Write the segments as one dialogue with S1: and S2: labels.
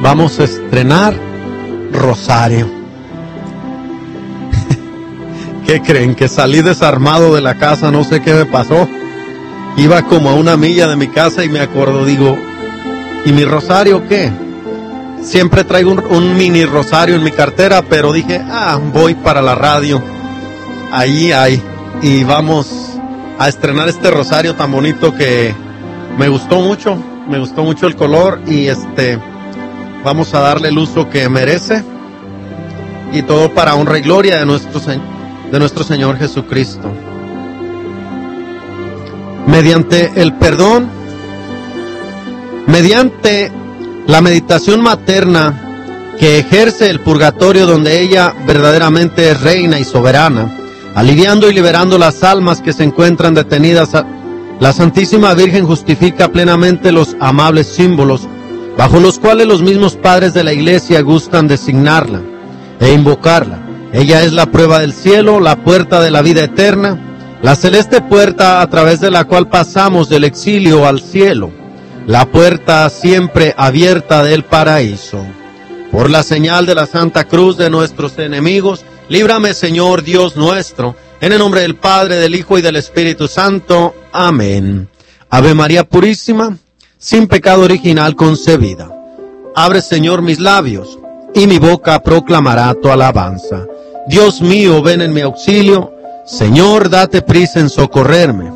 S1: vamos a estrenar rosario. ¿Qué creen? Que salí desarmado de la casa, no sé qué me pasó. Iba como a 1 milla de mi casa y me acuerdo, digo, ¿y mi rosario qué? Siempre traigo un mini rosario en mi cartera, pero dije, voy para la radio. Ahí hay. Y vamos a estrenar este rosario tan bonito que me gustó mucho el color y vamos a darle el uso que merece y todo para honra y gloria de nuestro Señor Jesucristo. Mediante el perdón, mediante la meditación materna que ejerce el purgatorio, donde ella verdaderamente es reina y soberana, aliviando y liberando las almas que se encuentran detenidas, la Santísima Virgen justifica plenamente los amables símbolos bajo los cuales los mismos padres de la Iglesia gustan designarla e invocarla. Ella es la prueba del cielo, la puerta de la vida eterna, la celeste puerta a través de la cual pasamos del exilio al cielo, la puerta siempre abierta del paraíso. Por la señal de la Santa Cruz de nuestros enemigos, líbrame, Señor Dios nuestro, en el nombre del Padre, del Hijo y del Espíritu Santo. Amén. Ave María Purísima, sin pecado original concebida. Abre, Señor, mis labios, y mi boca proclamará tu alabanza. Dios mío, ven en mi auxilio. Señor, date prisa en socorrerme.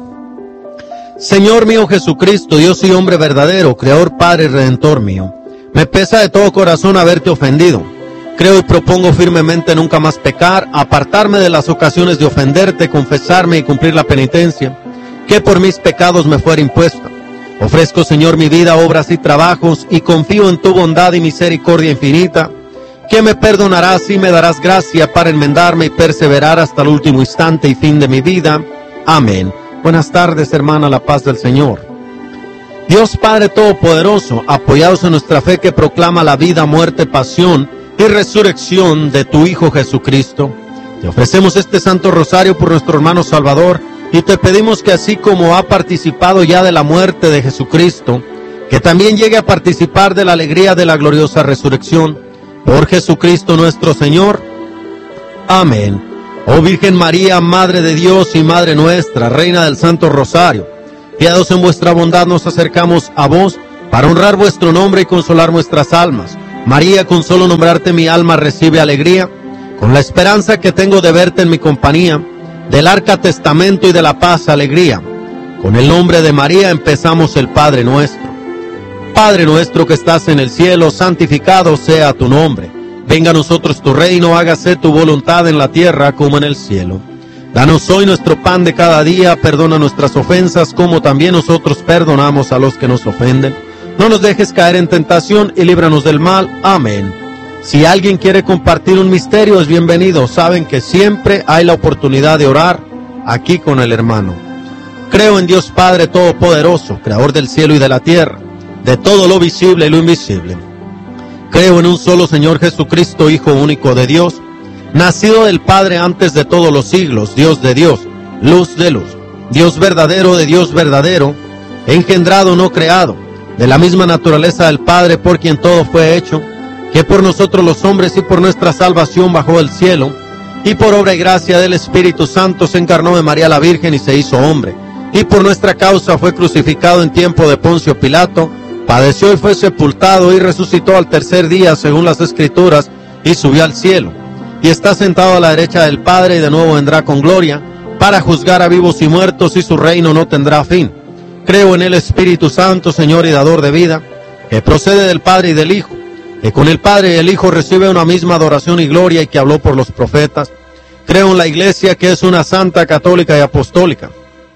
S1: Señor mío Jesucristo, Dios y hombre verdadero, Creador, Padre y Redentor mío, me pesa de todo corazón haberte ofendido. Creo y propongo firmemente nunca más pecar, apartarme de las ocasiones de ofenderte, confesarme y cumplir la penitencia que por mis pecados me fuera impuesta. Ofrezco, Señor, mi vida, obras y trabajos, y confío en tu bondad y misericordia infinita, que me perdonarás y me darás gracia para enmendarme y perseverar hasta el último instante y fin de mi vida. Amén. Buenas tardes, hermana, la paz del Señor. Dios Padre Todopoderoso, apoyados en nuestra fe que proclama la vida, muerte, pasión y resurrección de tu Hijo Jesucristo, te ofrecemos este Santo Rosario por nuestro hermano Salvador, y te pedimos que así como ha participado ya de la muerte de Jesucristo, que también llegue a participar de la alegría de la gloriosa resurrección, por Jesucristo nuestro Señor. Amén. Oh Virgen María, Madre de Dios y Madre nuestra, Reina del Santo Rosario, piados en vuestra bondad nos acercamos a vos para honrar vuestro nombre y consolar nuestras almas. María, con solo nombrarte mi alma recibe alegría, con la esperanza que tengo de verte en mi compañía, del arca testamento y de la paz alegría. Con el nombre de María empezamos el Padre Nuestro. Padre nuestro que estás en el cielo, santificado sea tu nombre. Venga a nosotros tu reino, hágase tu voluntad en la tierra como en el cielo. Danos hoy nuestro pan de cada día, perdona nuestras ofensas como también nosotros perdonamos a los que nos ofenden. No nos dejes caer en tentación y líbranos del mal. Amén. Si alguien quiere compartir un misterio, es bienvenido. Saben que siempre hay la oportunidad de orar aquí con el hermano. Creo en Dios Padre Todopoderoso, Creador del cielo y de la tierra, de todo lo visible y lo invisible. Creo en un solo Señor Jesucristo, Hijo único de Dios, nacido del Padre antes de todos los siglos, Dios de Dios, luz de luz, Dios verdadero de Dios verdadero, engendrado, no creado, de la misma naturaleza del Padre, por quien todo fue hecho, que por nosotros los hombres y por nuestra salvación bajó del cielo, y por obra y gracia del Espíritu Santo se encarnó de María la Virgen y se hizo hombre, y por nuestra causa fue crucificado en tiempo de Poncio Pilato, padeció y fue sepultado y resucitó al tercer día según las Escrituras y subió al cielo, y está sentado a la derecha del Padre y de nuevo vendrá con gloria para juzgar a vivos y muertos, y su reino no tendrá fin. Creo en el Espíritu Santo, Señor y dador de vida, que procede del Padre y del Hijo, que con el Padre y el Hijo recibe una misma adoración y gloria y que habló por los profetas. Creo en la Iglesia, que es una santa, católica y apostólica.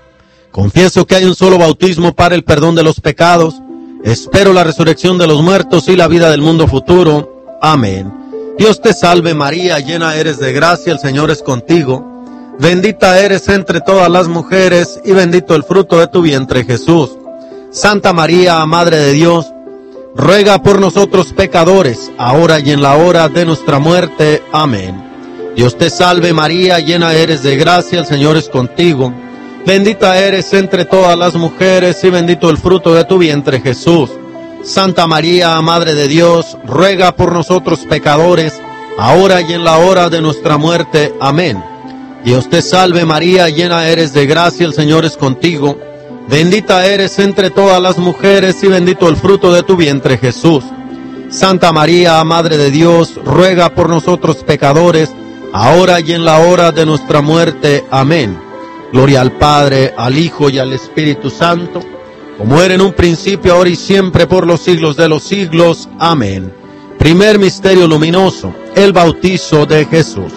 S1: Confieso que hay un solo bautismo para el perdón de los pecados. Espero la resurrección de los muertos y la vida del mundo futuro. Amén. Dios te salve María, llena eres de gracia, el Señor es contigo. Bendita eres entre todas las mujeres, y bendito el fruto de tu vientre, Jesús. Santa María, Madre de Dios, ruega por nosotros pecadores, ahora y en la hora de nuestra muerte. Amén. Dios te salve María, llena eres de gracia, el Señor es contigo. Bendita eres entre todas las mujeres, y bendito el fruto de tu vientre, Jesús. Santa María, Madre de Dios, ruega por nosotros pecadores, ahora y en la hora de nuestra muerte. Amén. Dios te salve María, llena eres de gracia, el Señor es contigo. Bendita eres entre todas las mujeres y bendito el fruto de tu vientre, Jesús. Santa María, Madre de Dios, ruega por nosotros pecadores, ahora y en la hora de nuestra muerte. Amén. Gloria al Padre, al Hijo y al Espíritu Santo, como era en un principio, ahora y siempre, por los siglos de los siglos. Amén. Primer misterio luminoso, el bautizo de Jesús.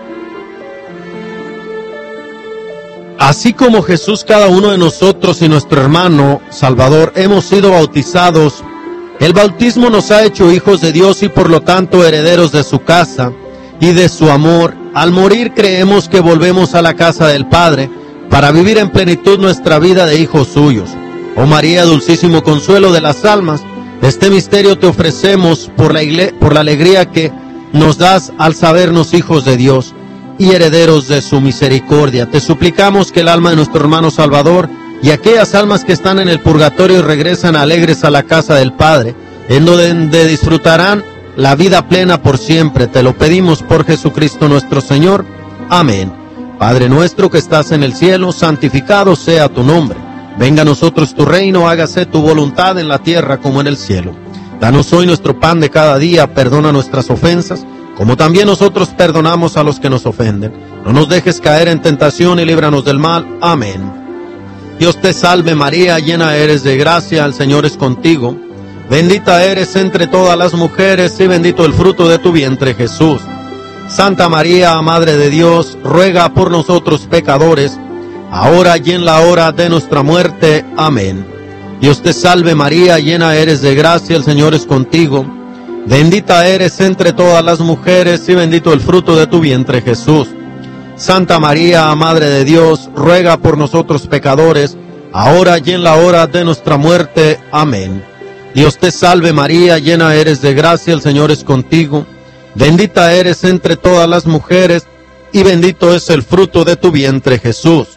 S1: Así como Jesús, cada uno de nosotros y nuestro hermano Salvador hemos sido bautizados, el bautismo nos ha hecho hijos de Dios y por lo tanto herederos de su casa y de su amor. Al morir creemos que volvemos a la casa del Padre para vivir en plenitud nuestra vida de hijos suyos. Oh María, dulcísimo consuelo de las almas, este misterio te ofrecemos por la alegría que nos das al sabernos hijos de Dios y herederos de su misericordia. Te suplicamos que el alma de nuestro hermano Salvador y aquellas almas que están en el purgatorio y regresan alegres a la casa del Padre, en donde disfrutarán la vida plena por siempre, te lo pedimos por Jesucristo nuestro Señor. Amén. Padre nuestro que estás en el cielo, santificado sea tu nombre. Venga a nosotros tu reino, hágase tu voluntad en la tierra como en el cielo. Danos hoy nuestro pan de cada día, perdona nuestras ofensas, como también nosotros perdonamos a los que nos ofenden. No nos dejes caer en tentación y líbranos del mal. Amén. Dios te salve María, llena eres de gracia, el Señor es contigo. Bendita eres entre todas las mujeres y bendito el fruto de tu vientre, Jesús. Santa María, Madre de Dios, ruega por nosotros pecadores, ahora y en la hora de nuestra muerte. Amén. Dios te salve María, llena eres de gracia, el Señor es contigo. Bendita eres entre todas las mujeres y bendito el fruto de tu vientre, Jesús. Santa María, Madre de Dios, ruega por nosotros pecadores, ahora y en la hora de nuestra muerte. Amén. Dios te salve María, llena eres de gracia, el Señor es contigo. Bendita eres entre todas las mujeres y bendito es el fruto de tu vientre, Jesús.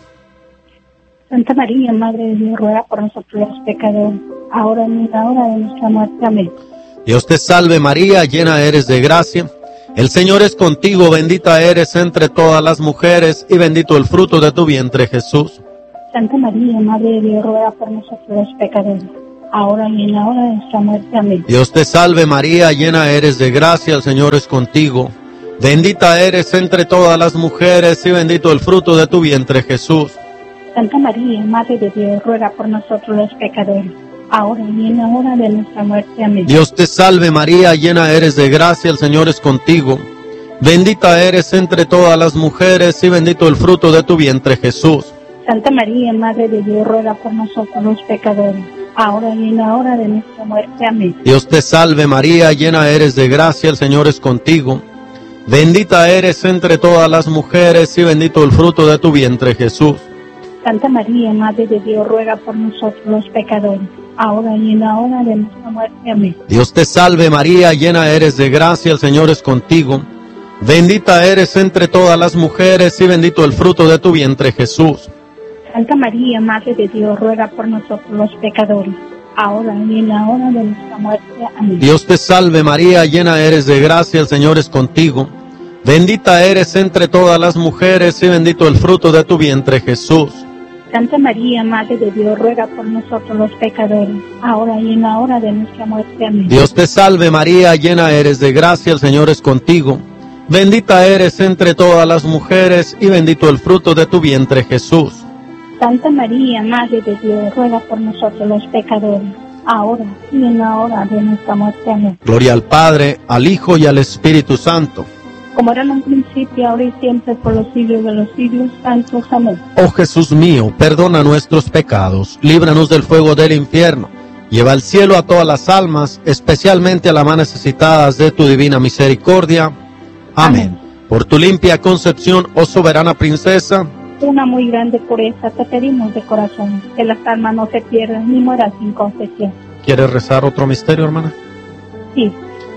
S2: Santa María, Madre de Dios, ruega por nosotros los pecadores, ahora y en la hora de nuestra muerte. Amén.
S1: Dios te salve María, llena eres de gracia, el Señor es contigo, bendita eres entre todas las mujeres y bendito el fruto de tu vientre, Jesús.
S2: Santa María, Madre de Dios, ruega por nosotros los pecadores, ahora y en la hora de nuestra muerte. Amén.
S1: Dios te salve María, llena eres de gracia, el Señor es contigo, bendita eres entre todas las mujeres y bendito el fruto de tu vientre, Jesús.
S2: Santa María, Madre de Dios, ruega por nosotros los pecadores, ahora y en la hora de nuestra muerte. Amén.
S1: Dios te salve María, llena eres de gracia, el Señor es contigo. Bendita eres entre todas las mujeres y bendito el fruto de tu vientre, Jesús.
S2: Santa María, Madre de Dios, ruega por nosotros los pecadores, ahora y en la hora de nuestra muerte. Amén.
S1: Dios te salve María, llena eres de gracia, el Señor es contigo. Bendita eres entre todas las mujeres y bendito el fruto de tu vientre, Jesús.
S2: Santa María, Madre de Dios, ruega por nosotros los pecadores, ahora y en la hora de nuestra muerte. Amén.
S1: Dios te salve María, llena eres de gracia, el Señor es contigo. Bendita eres entre todas las mujeres y bendito el fruto de tu vientre, Jesús.
S2: Santa María, Madre de Dios, ruega por nosotros los pecadores, ahora y en la hora de nuestra muerte. Amén.
S1: Dios te salve María, llena eres de gracia, el Señor es contigo. Bendita eres entre todas las mujeres y bendito el fruto de tu vientre, Jesús.
S2: Santa María, Madre de Dios, ruega por nosotros los pecadores, ahora y en la hora de nuestra muerte. Amén.
S1: Dios te salve María, llena eres de gracia, el Señor es contigo. Bendita eres entre todas las mujeres y bendito el fruto de tu vientre, Jesús.
S2: Santa María, Madre de Dios, ruega por nosotros los pecadores, ahora y en la hora de nuestra muerte. Amén.
S1: Gloria al Padre, al Hijo y al Espíritu Santo.
S2: Como era en un principio, ahora y siempre, por los siglos de los siglos. Santos. Amén.
S1: Oh Jesús mío, perdona nuestros pecados, líbranos del fuego del infierno, lleva al cielo a todas las almas, especialmente a las más necesitadas de tu divina misericordia. Amén. Por tu limpia concepción, oh soberana princesa,
S2: una muy grande pureza, te pedimos de corazón, que las almas no se pierdan ni mueran sin confesión.
S1: ¿Quieres rezar otro misterio, hermana?
S2: Sí.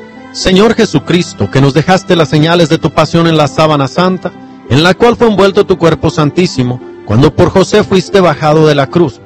S1: Señor Jesucristo, que nos dejaste las señales de tu pasión en la sábana santa, en la cual fue envuelto tu cuerpo santísimo, cuando por José fuiste bajado de la cruz.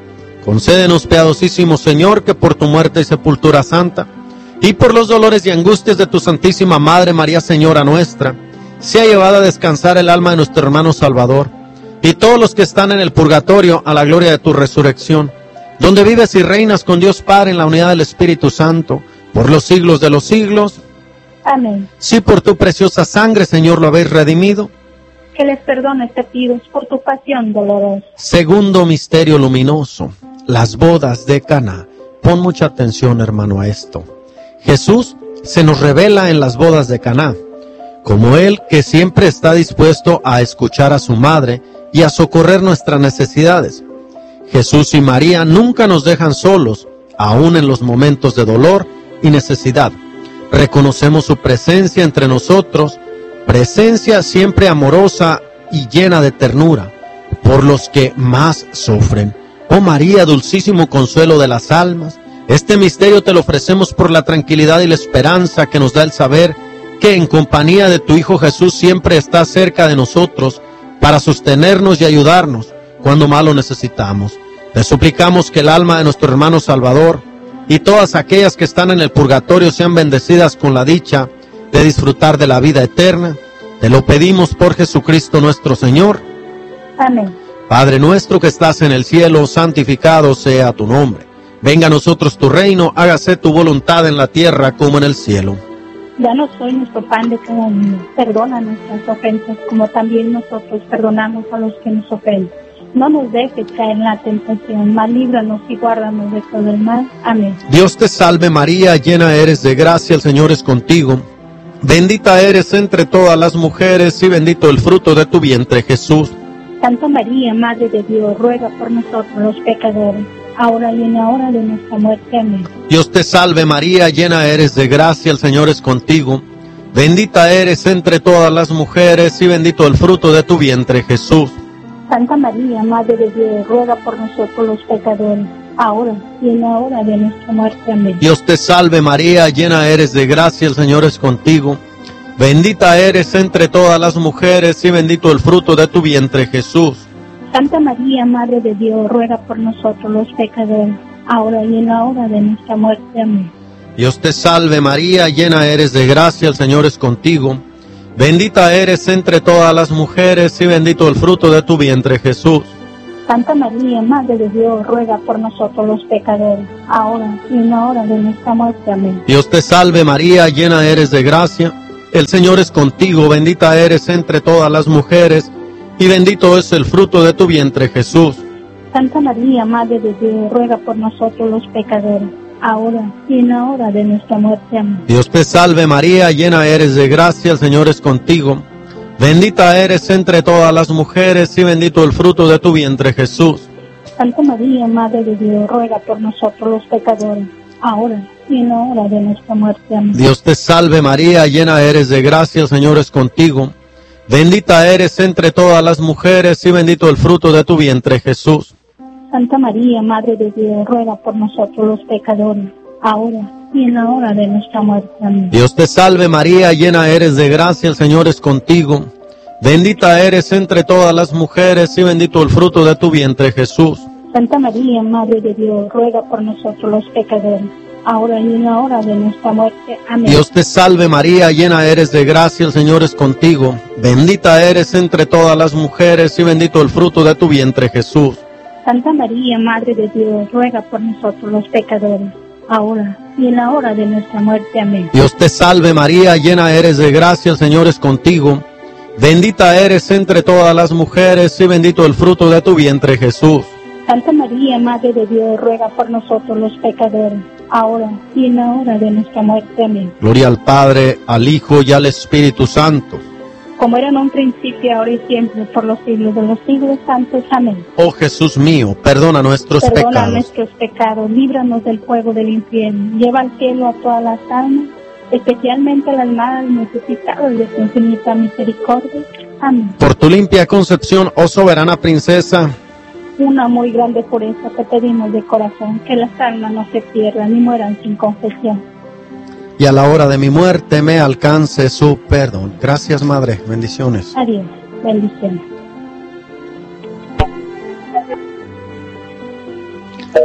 S1: Concédenos, piadosísimo Señor, que por tu muerte y sepultura santa, y por los dolores y angustias de tu Santísima Madre María, Señora nuestra, sea llevada a descansar el alma de nuestro hermano Salvador, y todos los que están en el purgatorio a la gloria de tu resurrección, donde vives y reinas con Dios Padre en la unidad del Espíritu Santo, por los siglos de los siglos.
S2: Amén.
S1: Si por tu preciosa sangre, Señor, lo habéis redimido.
S2: Que les perdones, te pido, por tu pasión dolorosa.
S1: Segundo misterio luminoso, las bodas de Caná. Pon mucha atención, hermano, a esto. Jesús se nos revela en las bodas de Caná, como Él que siempre está dispuesto a escuchar a su madre y a socorrer nuestras necesidades. Jesús y María nunca nos dejan solos, aun en los momentos de dolor y necesidad. Reconocemos su presencia entre nosotros, presencia siempre amorosa y llena de ternura, por los que más sufren. Oh María, dulcísimo consuelo de las almas, este misterio te lo ofrecemos por la tranquilidad y la esperanza que nos da el saber que en compañía de tu Hijo Jesús siempre está cerca de nosotros para sostenernos y ayudarnos cuando más lo necesitamos. Te suplicamos que el alma de nuestro hermano Salvador y todas aquellas que están en el purgatorio sean bendecidas con la dicha de disfrutar de la vida eterna. Te lo pedimos por Jesucristo nuestro Señor.
S2: Amén.
S1: Padre nuestro que estás en el cielo, santificado sea tu nombre. Venga a nosotros tu reino, hágase tu voluntad en la tierra como en el cielo.
S2: Danos hoy nuestro pan de cada día. Perdona nuestras ofensas, como también nosotros perdonamos a los que nos ofenden. No nos dejes caer en la tentación, mas líbranos y guárdanos de todo el mal. Amén.
S1: Dios te salve María, llena eres de gracia, el Señor es contigo. Bendita eres entre todas las mujeres y bendito el fruto de tu vientre, Jesús.
S2: Santa María, Madre de Dios, ruega por nosotros los pecadores, ahora y en la hora de nuestra muerte. Amén.
S1: Dios te salve María, llena eres de gracia, el Señor es contigo. Bendita eres entre todas las mujeres y bendito el fruto de tu vientre, Jesús.
S2: Santa María, Madre de Dios, ruega por nosotros los pecadores, ahora y en la hora de nuestra muerte. Amén.
S1: Dios te salve María, llena eres de gracia, el Señor es contigo. Bendita eres entre todas las mujeres y bendito el fruto de tu vientre, Jesús.
S2: Santa María, Madre de Dios, ruega por nosotros los pecadores, ahora y en la hora de nuestra muerte. Amén.
S1: Dios te salve María, llena eres de gracia, el Señor es contigo. Bendita eres entre todas las mujeres y bendito el fruto de tu vientre, Jesús.
S2: Santa María, Madre de Dios, ruega por nosotros los pecadores, ahora y en la hora de nuestra muerte. Amén.
S1: Dios te salve María, llena eres de gracia, el Señor es contigo, bendita eres entre todas las mujeres, y bendito es el fruto de tu vientre, Jesús.
S2: Santa María, Madre de Dios, ruega por nosotros los pecadores, ahora y en la hora de nuestra muerte. Amén.
S1: Dios te salve María, llena eres de gracia, el Señor es contigo. Bendita eres entre todas las mujeres y bendito el fruto de tu vientre, Jesús.
S2: Santa María, Madre de Dios, ruega por nosotros los pecadores, ahora y en la hora de nuestra muerte. Amén.
S1: Dios te salve María, llena eres de gracia, el Señor es contigo. Bendita eres entre todas las mujeres y bendito el fruto de tu vientre, Jesús.
S2: Santa María, Madre de Dios, ruega por nosotros los pecadores, ahora y en la hora de nuestra muerte. Amén.
S1: Dios te salve María, llena eres de gracia, el Señor es contigo. Bendita eres entre todas las mujeres y bendito el fruto de tu vientre, Jesús.
S2: Santa María, Madre de Dios, ruega por nosotros los pecadores, ahora y en la hora de nuestra muerte. Amén.
S1: Dios te salve María, llena eres de gracia, el Señor es contigo. Bendita eres entre todas las mujeres y bendito el fruto de tu vientre, Jesús.
S2: Santa María, Madre de Dios, ruega por nosotros los pecadores, ahora y en la hora de nuestra muerte. Amén.
S1: Dios te salve María, llena eres de gracia, el Señor es contigo. Bendita eres entre todas las mujeres y bendito el fruto de tu vientre, Jesús.
S2: Santa María, Madre de Dios, ruega por nosotros los pecadores, ahora y en la hora de nuestra muerte. Amén.
S1: Gloria al Padre, al Hijo y al Espíritu Santo.
S2: Como era en un principio, ahora y siempre, por los siglos de los siglos santos. Amén.
S1: Oh Jesús mío, perdona nuestros
S2: Perdona
S1: pecados.
S2: nuestros pecados, líbranos del fuego del infierno, lleva al cielo a todas las almas, especialmente a las más necesitadas de tu infinita misericordia. Amén.
S1: Por tu limpia concepción, oh soberana princesa,
S2: Una muy grande pureza te pedimos de corazón, que las almas no se pierdan ni mueran sin confesión.
S1: y a la hora de mi muerte me alcance su perdón. Gracias, Madre. Bendiciones.
S2: Adiós. Bendiciones.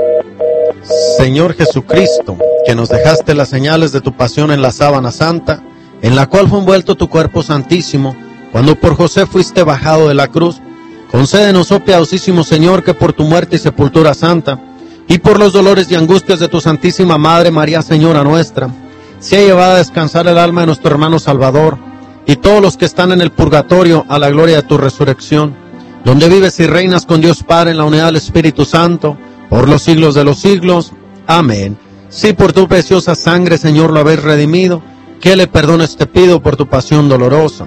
S1: Señor Jesucristo, que nos dejaste las señales de tu pasión en la sábana santa, en la cual fue envuelto tu cuerpo santísimo, cuando por José fuiste bajado de la cruz, concédenos, oh piadosísimo Señor, que por tu muerte y sepultura santa, y por los dolores y angustias de tu Santísima Madre María, Señora nuestra, sea llevada a descansar el alma de nuestro hermano Salvador, y todos los que están en el purgatorio a la gloria de tu resurrección, donde vives y reinas con Dios Padre en la unidad del Espíritu Santo, por los siglos de los siglos. Amén. Si por tu preciosa sangre, Señor, lo habéis redimido, que le perdones te pido por tu pasión dolorosa.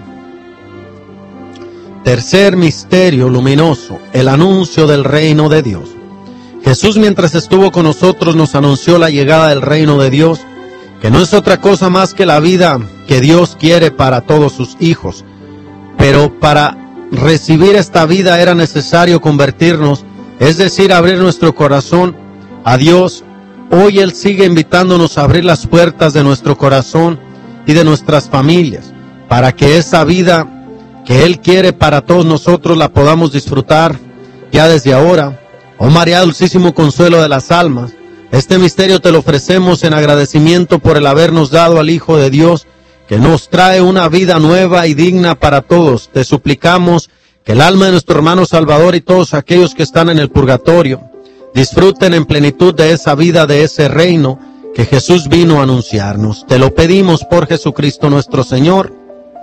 S1: Tercer misterio luminoso, el anuncio del reino de Dios. Jesús, mientras estuvo con nosotros, nos anunció la llegada del reino de Dios, que no es otra cosa más que la vida que Dios quiere para todos sus hijos. Pero para recibir esta vida era necesario convertirnos, es decir, abrir nuestro corazón a Dios. Hoy Él sigue invitándonos a abrir las puertas de nuestro corazón y de nuestras familias, para que esa vida que Él quiere para todos nosotros la podamos disfrutar ya desde ahora. Oh María, dulcísimo consuelo de las almas, este misterio te lo ofrecemos en agradecimiento por el habernos dado al Hijo de Dios, que nos trae una vida nueva y digna para todos. Te suplicamos que el alma de nuestro hermano Salvador y todos aquellos que están en el purgatorio disfruten en plenitud de esa vida, de ese reino que Jesús vino a anunciarnos. Te lo pedimos por Jesucristo nuestro Señor.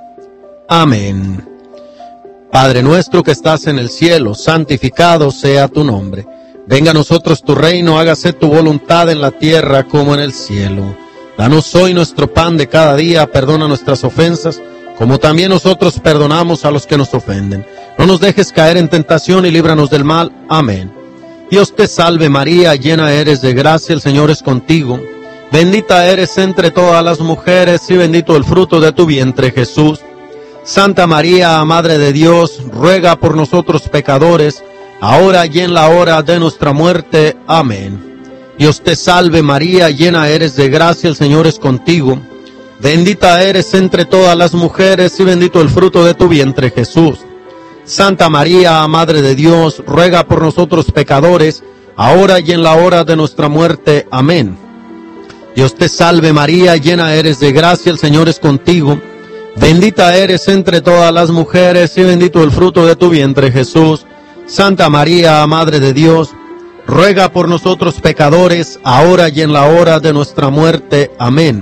S1: Amén. Padre nuestro que estás en el cielo, santificado sea tu nombre. Venga a nosotros tu reino, hágase tu voluntad en la tierra como en el cielo. Danos hoy nuestro pan de cada día, perdona nuestras ofensas, como también nosotros perdonamos a los que nos ofenden. No nos dejes caer en tentación y líbranos del mal. Amén. Dios te salve María, llena eres de gracia, el Señor es contigo. Bendita eres entre todas las mujeres y bendito el fruto de tu vientre, Jesús. Santa María, Madre de Dios, ruega por nosotros pecadores, ahora y en la hora de nuestra muerte. Amén. Dios te salve María, llena eres de gracia, el Señor es contigo. Bendita eres entre todas las mujeres y bendito el fruto de tu vientre, Jesús. Santa María, Madre de Dios, ruega por nosotros pecadores, ahora y en la hora de nuestra muerte. Amén. Dios te salve María, llena eres de gracia, el Señor es contigo. Bendita eres entre todas las mujeres y bendito el fruto de tu vientre, Jesús. Santa María, Madre de Dios, ruega por nosotros pecadores, ahora y en la hora de nuestra muerte. Amén.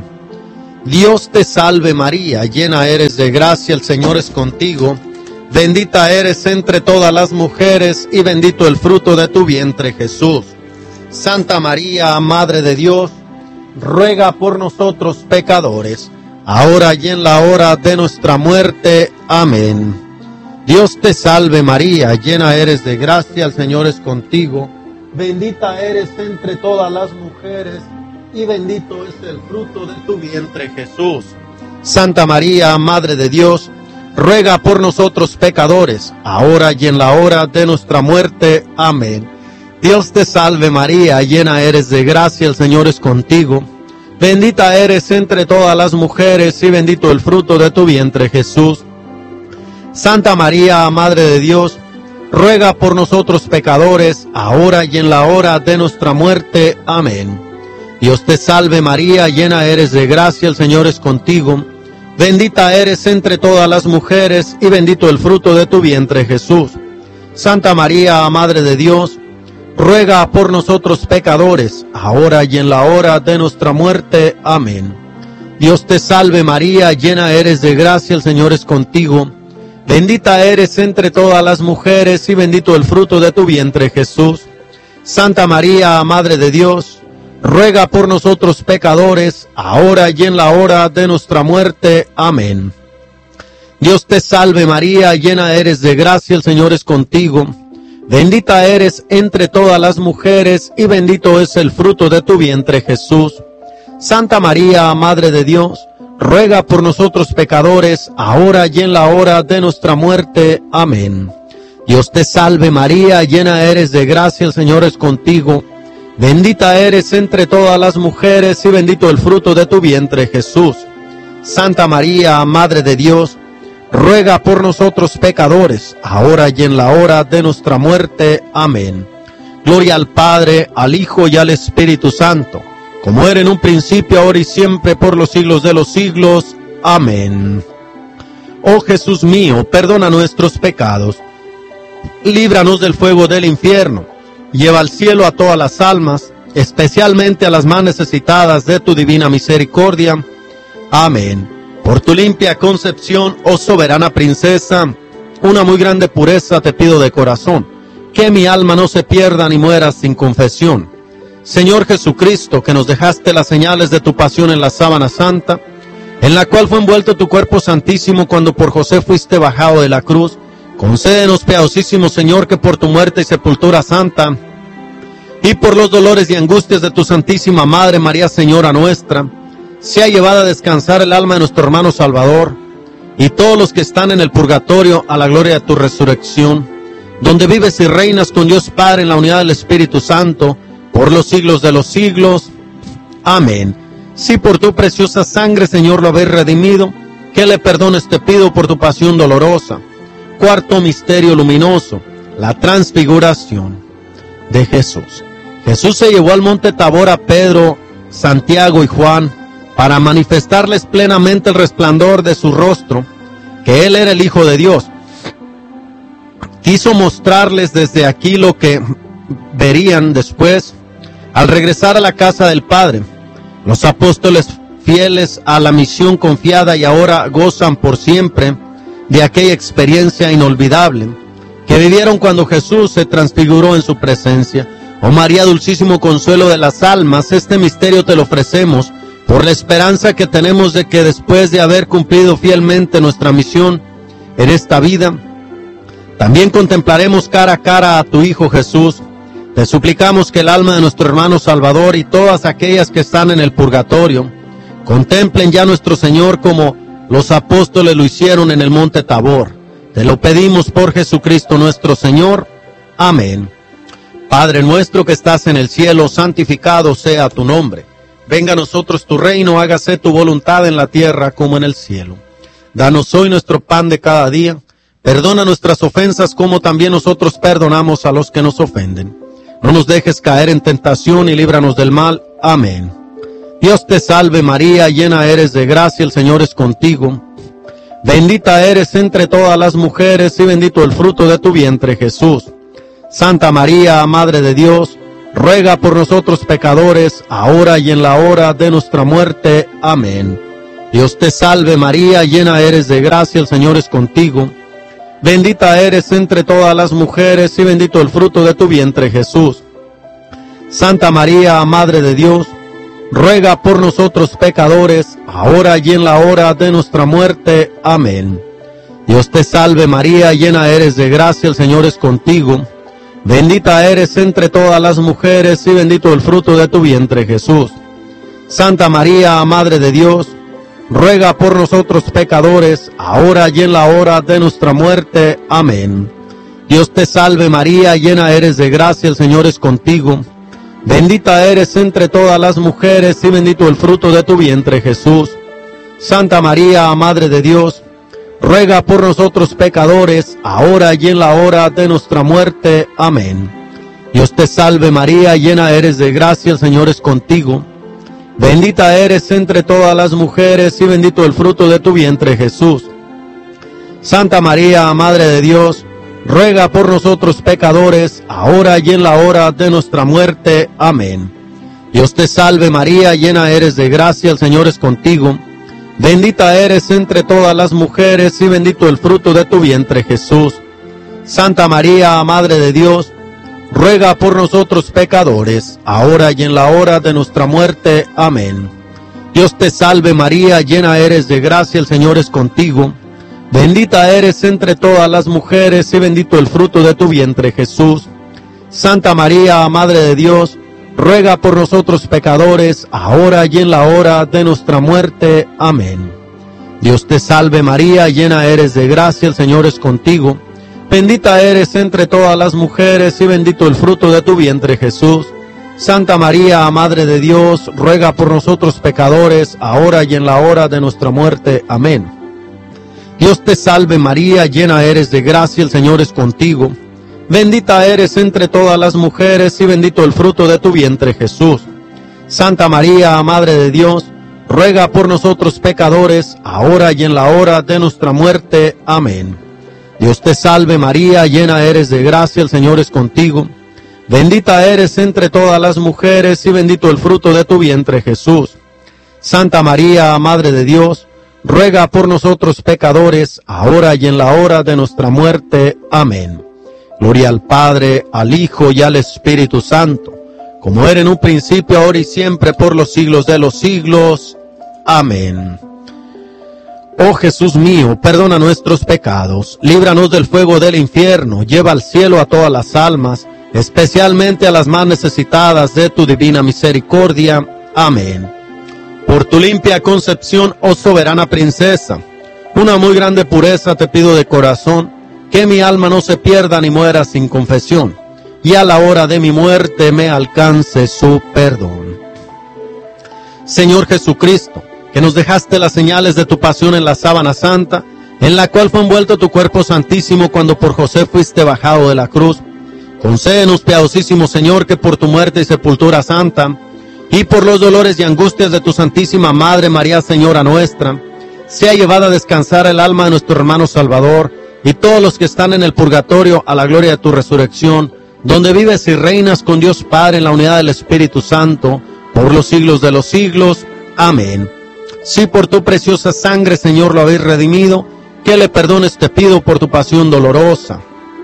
S1: Dios te salve María, llena eres de gracia, el Señor es contigo. Bendita eres entre todas las mujeres y bendito el fruto de tu vientre, Jesús. Santa María, Madre de Dios, ruega por nosotros pecadores, ahora y en la hora de nuestra muerte. Amén. Dios te salve María, llena eres de gracia, el Señor es contigo. Bendita eres entre todas las mujeres y bendito es el fruto de tu vientre, Jesús. Santa María, Madre de Dios, ruega por nosotros pecadores, ahora y en la hora de nuestra muerte. Amén. Dios te salve María, llena eres de gracia, el Señor es contigo. Bendita eres entre todas las mujeres y bendito el fruto de tu vientre, Jesús. Santa María, Madre de Dios, ruega por nosotros pecadores, ahora y en la hora de nuestra muerte. Amén. Dios te salve María, llena eres de gracia, el Señor es contigo. Bendita eres entre todas las mujeres y bendito el fruto de tu vientre, Jesús. Santa María, Madre de Dios, ruega por nosotros pecadores, ahora y en la hora de nuestra muerte. Amén. Dios te salve María, llena eres de gracia, el Señor es contigo. Bendita eres entre todas las mujeres y bendito el fruto de tu vientre, Jesús. Santa María, Madre de Dios, ruega por nosotros pecadores, ahora y en la hora de nuestra muerte. Amén. Dios te salve María, llena eres de gracia, el Señor es contigo. Bendita eres entre todas las mujeres y bendito es el fruto de tu vientre, Jesús. Santa María, Madre de Dios, ruega por nosotros pecadores, ahora y en la hora de nuestra muerte. Amén. Dios te salve María, llena eres de gracia, el Señor es contigo. Bendita eres entre todas las mujeres y bendito el fruto de tu vientre, Jesús. Santa María, Madre de Dios, ruega por nosotros pecadores, ahora y en la hora de nuestra muerte. Amén. Gloria al Padre, al Hijo y al Espíritu Santo, como era en un principio, ahora y siempre, por los siglos de los siglos. Amén. Oh Jesús mío, perdona nuestros pecados, líbranos del fuego del infierno, lleva al cielo a todas las almas, especialmente a las más necesitadas de tu divina misericordia. Amén. Por tu limpia concepción, oh soberana princesa, una muy grande pureza te pido de corazón, que mi alma no se pierda ni muera sin confesión. Señor Jesucristo, que nos dejaste las señales de tu pasión en la sábana santa, en la cual fue envuelto tu cuerpo santísimo cuando por José fuiste bajado de la cruz, concédenos, piadosísimo Señor, que por tu muerte y sepultura santa, y por los dolores y angustias de tu Santísima Madre María, Señora nuestra, sea llevada a descansar el alma de nuestro hermano Salvador, y todos los que están en el purgatorio a la gloria de tu resurrección, donde vives y reinas con Dios Padre en la unidad del Espíritu Santo, por los siglos de los siglos. Amén. Si por tu preciosa sangre, Señor, lo habéis redimido, que le perdones te pido por tu pasión dolorosa. Cuarto misterio luminoso, la transfiguración de Jesús. Jesús se llevó al monte Tabor a Pedro, Santiago y Juan, para manifestarles plenamente el resplandor de su rostro, que Él era el Hijo de Dios. Quiso mostrarles desde aquí lo que verían después, al regresar a la casa del Padre. Los apóstoles, fieles a la misión confiada y ahora gozan por siempre de aquella experiencia inolvidable que vivieron cuando Jesús se transfiguró en su presencia. Oh María, dulcísimo consuelo de las almas, este misterio te lo ofrecemos por la esperanza que tenemos de que después de haber cumplido fielmente nuestra misión en esta vida, también contemplaremos cara a cara a tu Hijo Jesús. Te suplicamos que el alma de nuestro hermano Salvador y todas aquellas que están en el purgatorio contemplen ya a nuestro Señor como los apóstoles lo hicieron en el monte Tabor. Te lo pedimos por Jesucristo nuestro Señor. Amén. Padre nuestro que estás en el cielo, santificado sea tu nombre. Venga a nosotros tu reino, hágase tu voluntad en la tierra como en el cielo. Danos hoy nuestro pan de cada día. Perdona nuestras ofensas como también nosotros perdonamos a los que nos ofenden. No nos dejes caer en tentación y líbranos del mal. Amén. Dios te salve María, llena eres de gracia, el Señor es contigo. Bendita eres entre todas las mujeres y bendito el fruto de tu vientre, Jesús. Santa María, Madre de Dios, ruega por nosotros pecadores, ahora y en la hora de nuestra muerte. Amén. Dios te salve María, llena eres de gracia, el Señor es contigo. Bendita eres entre todas las mujeres y bendito el fruto de tu vientre, Jesús. Santa María, Madre de Dios, ruega por nosotros pecadores, ahora y en la hora de nuestra muerte. Amén. Dios te salve María, llena eres de gracia, el Señor es contigo. Bendita eres entre todas las mujeres y bendito el fruto de tu vientre, Jesús. Santa María, Madre de Dios, ruega por nosotros pecadores, ahora y en la hora de nuestra muerte. Amén. Dios te salve María, llena eres de gracia, el Señor es contigo. Bendita eres entre todas las mujeres y bendito el fruto de tu vientre, Jesús. Santa María, Madre de Dios, ruega por nosotros pecadores, ahora y en la hora de nuestra muerte. Amén. Dios te salve María, llena eres de gracia, el Señor es contigo. Bendita eres entre todas las mujeres y bendito el fruto de tu vientre, Jesús. Santa María, Madre de Dios, ruega por nosotros pecadores, ahora y en la hora de nuestra muerte. Amén. Dios te salve María, llena eres de gracia, el Señor es contigo. Bendita eres entre todas las mujeres y bendito el fruto de tu vientre, Jesús. Santa María, Madre de Dios, ruega por nosotros pecadores, ahora y en la hora de nuestra muerte. Amén. Dios te salve María, llena eres de gracia, el Señor es contigo. Bendita eres entre todas las mujeres y bendito el fruto de tu vientre, Jesús. Santa María, Madre de Dios, ruega por nosotros pecadores, ahora y en la hora de nuestra muerte. Amén. Dios te salve María, llena eres de gracia, el Señor es contigo. Bendita eres entre todas las mujeres y bendito el fruto de tu vientre, Jesús. Santa María, Madre de Dios, ruega por nosotros pecadores, ahora y en la hora de nuestra muerte. Amén. Dios te salve María, llena eres de gracia, el Señor es contigo. Bendita eres entre todas las mujeres y bendito el fruto de tu vientre, Jesús. Santa María, Madre de Dios, ruega por nosotros pecadores, ahora y en la hora de nuestra muerte. Amén. Dios te salve María, llena eres de gracia, el Señor es contigo. Bendita eres entre todas las mujeres y bendito el fruto de tu vientre, Jesús. Santa María, Madre de Dios, ruega por nosotros pecadores, ahora y en la hora de nuestra muerte. Amén. Gloria al Padre, al Hijo y al Espíritu Santo, como era en un principio, ahora y siempre, por los siglos de los siglos. Amén. Oh Jesús mío, perdona nuestros pecados, líbranos del fuego del infierno, lleva al cielo a todas las almas, especialmente a las más necesitadas de tu divina misericordia. Amén. Por tu limpia concepción, oh soberana princesa, una muy grande pureza te pido de corazón, que mi alma no se pierda ni muera sin confesión, y a la hora de mi muerte me alcance su perdón. Señor Jesucristo, que nos dejaste las señales de tu pasión en la sábana santa, en la cual fue envuelto tu cuerpo santísimo cuando por José fuiste bajado de la cruz, concédenos, piadosísimo Señor, que por tu muerte y sepultura santa, y por los dolores y angustias de tu Santísima Madre María, Señora nuestra, sea llevada a descansar el alma de nuestro hermano Salvador, y todos los que están en el purgatorio a la gloria de tu resurrección, donde vives y reinas con Dios Padre en la unidad del Espíritu Santo, por los siglos de los siglos. Amén. Si por tu preciosa sangre, Señor, lo habéis redimido, que le perdones te pido por tu pasión dolorosa.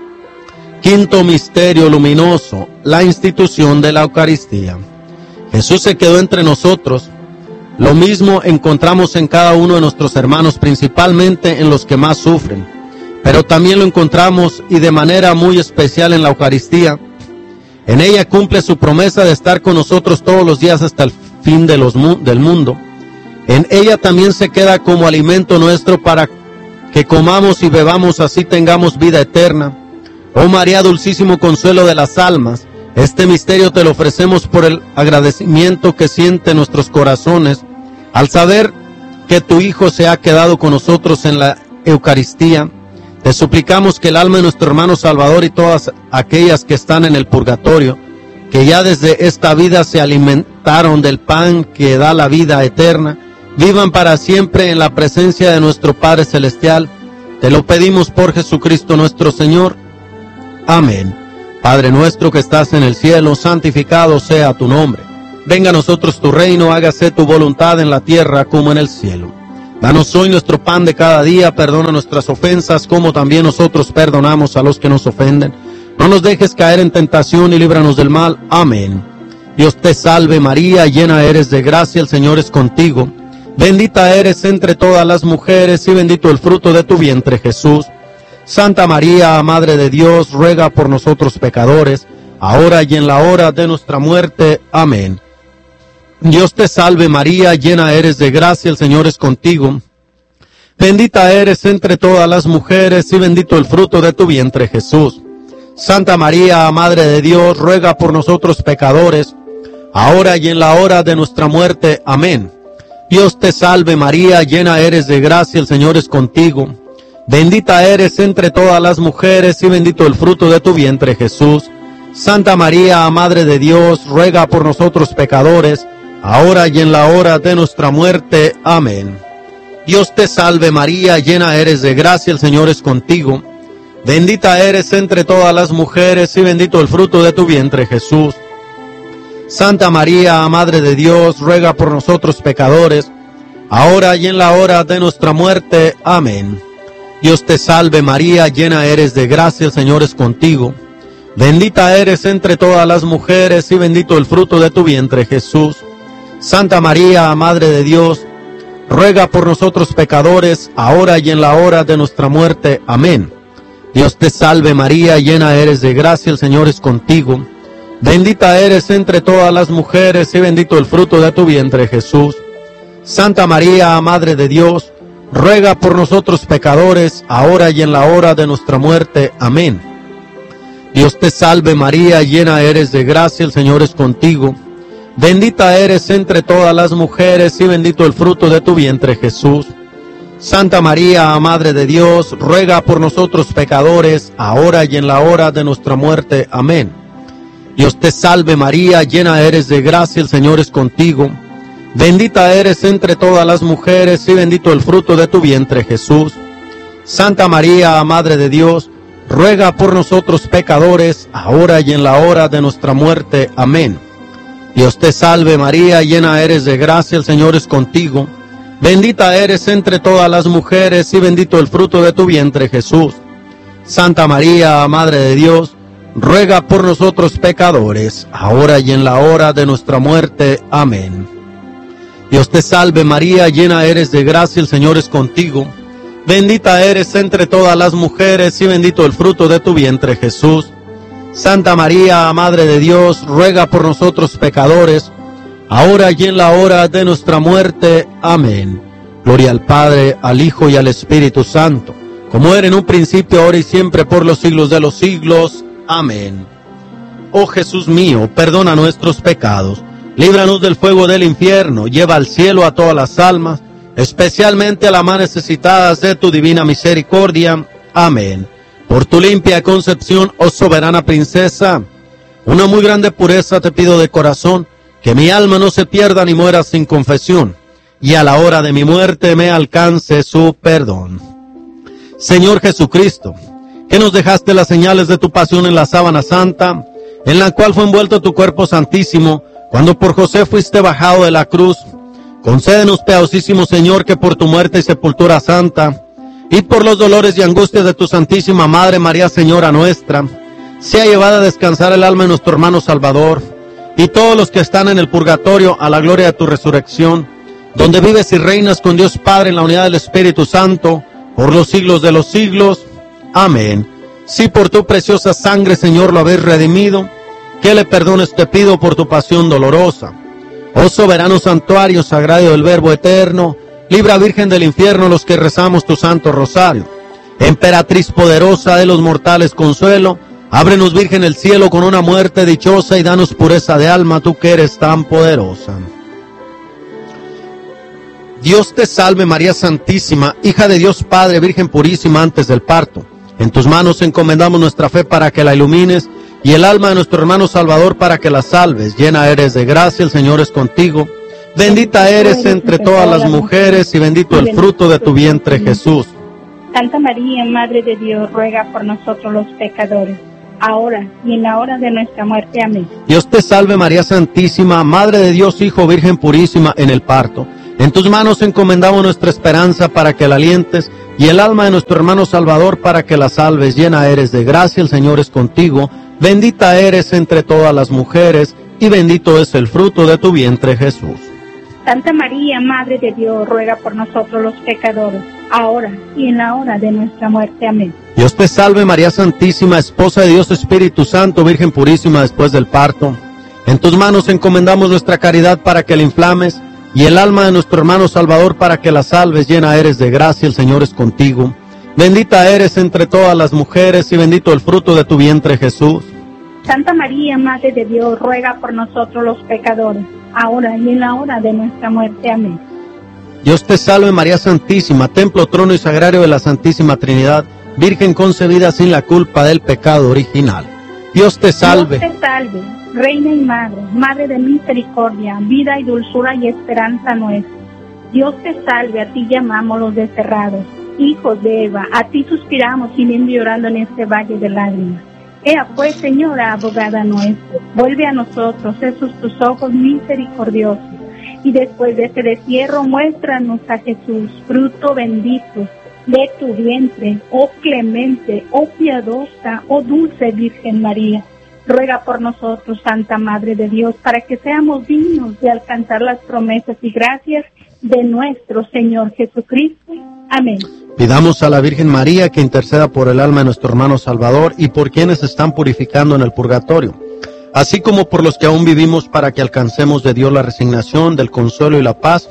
S1: Quinto misterio luminoso, la institución de la Eucaristía. Jesús se quedó entre nosotros. Lo mismo encontramos en cada uno de nuestros hermanos, principalmente en los que más sufren. Pero también lo encontramos y de manera muy especial en la Eucaristía. En ella cumple su promesa de estar con nosotros todos los días hasta el fin del mundo. En ella también se queda como alimento nuestro para que comamos y bebamos, así tengamos vida eterna. Oh María, dulcísimo consuelo de las almas, este misterio te lo ofrecemos por el agradecimiento que sienten nuestros corazones al saber que tu Hijo se ha quedado con nosotros en la Eucaristía. Te suplicamos que el alma de nuestro hermano Salvador y todas aquellas que están en el purgatorio, que ya desde esta vida se alimentaron del pan que da la vida eterna, vivan para siempre en la presencia de nuestro Padre Celestial. Te lo pedimos por Jesucristo nuestro Señor. Amén. Padre nuestro que estás en el cielo, santificado sea tu nombre. Venga a nosotros tu reino, hágase tu voluntad en la tierra como en el cielo. Danos hoy nuestro pan de cada día, perdona nuestras ofensas, como también nosotros perdonamos a los que nos ofenden. No nos dejes caer en tentación y líbranos del mal. Amén. Dios te salve María, llena eres de gracia, el Señor es contigo. Bendita eres entre todas las mujeres y bendito el fruto de tu vientre, Jesús. Santa María, Madre de Dios, ruega por nosotros pecadores, ahora y en la hora de nuestra muerte. Amén. Dios te salve María, llena eres de gracia, el Señor es contigo. Bendita eres entre todas las mujeres y bendito el fruto de tu vientre, Jesús. Santa María, Madre de Dios, ruega por nosotros pecadores, ahora y en la hora de nuestra muerte. Amén. Dios te salve María, llena eres de gracia, el Señor es contigo. Bendita eres entre todas las mujeres y bendito el fruto de tu vientre, Jesús. Santa María, Madre de Dios, ruega por nosotros pecadores, ahora y en la hora de nuestra muerte. Amén. Dios te salve María, llena eres de gracia, el Señor es contigo. Bendita eres entre todas las mujeres y bendito el fruto de tu vientre, Jesús. Santa María, Madre de Dios, ruega por nosotros pecadores, ahora y en la hora de nuestra muerte. Amén. Dios te salve María, llena eres de gracia, el Señor es contigo. Bendita eres entre todas las mujeres y bendito el fruto de tu vientre, Jesús. Santa María, Madre de Dios, ruega por nosotros pecadores, ahora y en la hora de nuestra muerte. Amén. Dios te salve María, llena eres de gracia, el Señor es contigo. Bendita eres entre todas las mujeres y bendito el fruto de tu vientre, Jesús. Santa María, Madre de Dios, ruega por nosotros pecadores, ahora y en la hora de nuestra muerte. Amén. Dios te salve María, llena eres de gracia, el Señor es contigo. Bendita eres entre todas las mujeres y bendito el fruto de tu vientre, Jesús. Santa María, Madre de Dios, ruega por nosotros pecadores, ahora y en la hora de nuestra muerte. Amén. Dios te salve María, llena eres de gracia, el Señor es contigo. Bendita eres entre todas las mujeres y bendito el fruto de tu vientre, Jesús. Santa María, Madre de Dios, ruega por nosotros pecadores, ahora y en la hora de nuestra muerte. Amén. Dios te salve María, llena eres de gracia, el Señor es contigo. Bendita eres entre todas las mujeres y bendito el fruto de tu vientre, Jesús. Santa María, Madre de Dios, ruega por nosotros pecadores, ahora y en la hora de nuestra muerte. Amén. Dios te salve María, llena eres de gracia, el Señor es contigo. Bendita eres entre todas las mujeres y bendito el fruto de tu vientre, Jesús. Santa María, Madre de Dios, ruega por nosotros pecadores, ahora y en la hora de nuestra muerte. Amén. Gloria al Padre, al Hijo y al Espíritu Santo, como era en un principio, ahora y siempre, por los siglos de los siglos. Amén. Oh Jesús mío, perdona nuestros pecados, líbranos del fuego del infierno, lleva al cielo a todas las almas, especialmente a las más necesitadas de tu divina misericordia. Amén. Por tu limpia concepción, oh soberana princesa, una muy grande pureza te pido de corazón, que mi alma no se pierda ni muera sin confesión, y a la hora de mi muerte me alcance su perdón. Señor Jesucristo, que nos dejaste las señales de tu pasión en la sábana santa, en la cual fue envuelto tu cuerpo santísimo, cuando por José fuiste bajado de la cruz, concédenos, piadosísimo Señor, que por tu muerte y sepultura santa, y por los dolores y angustias de tu Santísima Madre María, Señora nuestra, sea llevada a descansar el alma de nuestro hermano Salvador, y todos los que están en el purgatorio a la gloria de tu resurrección, donde vives y reinas con Dios Padre en la unidad del Espíritu Santo, por los siglos de los siglos. Amén. Si por tu preciosa sangre, Señor, lo habéis redimido, que le perdones te pido por tu pasión dolorosa. Oh soberano santuario sagrado del Verbo eterno, libra Virgen del infierno los que rezamos tu santo rosario. Emperatriz poderosa de los mortales consuelo, ábrenos Virgen el cielo con una muerte dichosa y danos pureza de alma, tú que eres tan poderosa. Dios te salve María Santísima, hija de Dios Padre, Virgen purísima antes del parto. En tus manos encomendamos nuestra fe para que la ilumines, y el alma de nuestro hermano Salvador para que la salves. Llena eres de gracia, el Señor es contigo. Bendita eres entre todas las mujeres y bendito el fruto de tu vientre, Jesús.
S2: Santa María, Madre de Dios, ruega por nosotros los pecadores, ahora y en la hora de nuestra muerte. Amén.
S1: Dios te salve María Santísima, Madre de Dios, Hijo, Virgen purísima en el parto. En tus manos encomendamos nuestra esperanza para que la alientes, y el alma de nuestro hermano Salvador para que la salves. Llena eres de gracia, el Señor es contigo. Bendita eres entre todas las mujeres, y bendito es el fruto de tu vientre, Jesús.
S2: Santa María, Madre de Dios, ruega por nosotros los pecadores, ahora y en la hora de nuestra muerte. Amén.
S1: Dios te salve María Santísima, Esposa de Dios Espíritu Santo, Virgen purísima después del parto. En tus manos encomendamos nuestra caridad para que la inflames, y el alma de nuestro hermano Salvador para que la salves. Llena eres de gracia, el Señor es contigo. Bendita eres entre todas las mujeres, y bendito el fruto de tu vientre, Jesús.
S2: Santa María, Madre de Dios, ruega por nosotros los pecadores, ahora y en la hora de nuestra muerte. Amén.
S1: Dios te salve María Santísima, templo, trono y sagrario de la Santísima Trinidad, Virgen concebida sin la culpa del pecado original. Dios te salve.
S2: Dios te salve, Reina y Madre, Madre de misericordia, vida y dulzura y esperanza nuestra. Dios te salve, a ti llamamos los desterrados, hijos de Eva, a ti suspiramos gimiendo y llorando en este valle de lágrimas. Ea pues, Señora, abogada nuestra, vuelve a nosotros esos tus ojos misericordiosos, y después de este destierro muéstranos a Jesús, fruto bendito de tu vientre, oh clemente, oh piadosa, oh dulce Virgen María. Ruega por nosotros, Santa Madre de Dios, para que seamos dignos de alcanzar las promesas y gracias de nuestro Señor Jesucristo. Amén.
S1: Pidamos a la Virgen María que interceda por el alma de nuestro hermano Salvador y por quienes están purificando en el purgatorio, así como por los que aún vivimos, para que alcancemos de Dios la resignación, del consuelo y la paz,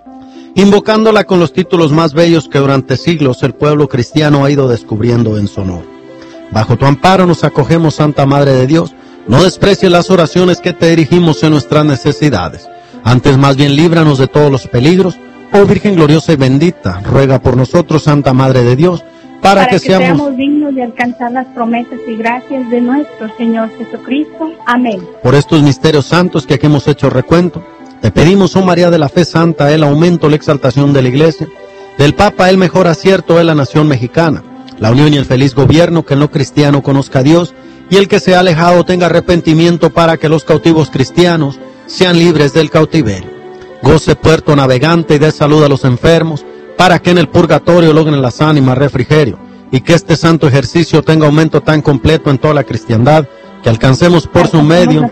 S1: invocándola con los títulos más bellos que durante siglos el pueblo cristiano ha ido descubriendo en su honor. Bajo tu amparo nos acogemos, Santa Madre de Dios. No desprecies las oraciones que te dirigimos en nuestras necesidades. Antes, más bien, líbranos de todos los peligros. Oh Virgen gloriosa y bendita, ruega por nosotros, Santa Madre de Dios, para que seamos
S2: dignos de alcanzar las promesas y gracias de nuestro Señor Jesucristo. Amén.
S1: Por estos misterios santos que aquí hemos hecho recuento, te pedimos, oh María de la fe santa, el aumento, la exaltación de la Iglesia, del Papa el mejor acierto de la nación mexicana, la unión y el feliz gobierno, que el no cristiano conozca a Dios, y el que se ha alejado tenga arrepentimiento, para que los cautivos cristianos sean libres del cautiverio. Goce puerto navegante y dé salud a los enfermos, para que en el purgatorio logren las ánimas refrigerio, y que este santo ejercicio tenga aumento tan completo en toda la cristiandad, que alcancemos por su medio